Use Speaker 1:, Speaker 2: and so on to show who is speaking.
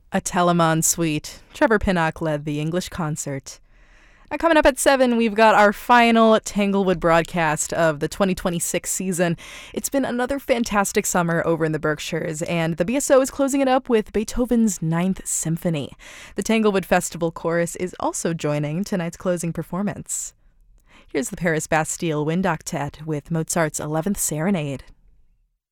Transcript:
Speaker 1: A Telemann suite. Trevor Pinnock led the English concert. Coming up at 7, we've got our final Tanglewood broadcast of the 2026 season. It's been another fantastic summer over in the Berkshires, and the BSO is closing it up with Beethoven's Ninth Symphony. The Tanglewood Festival Chorus is also joining tonight's closing performance. Here's the Paris Bastille Wind Octet with Mozart's 11th Serenade.